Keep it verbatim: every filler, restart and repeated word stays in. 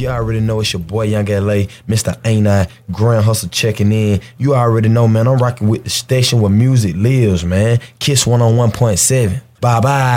You already know it's your boy Young L A, Mister Ain't I, Grand Hustle checking in. You already know, man, I'm rocking with the station where music lives, man. Kiss one oh one point seven. Bye-bye.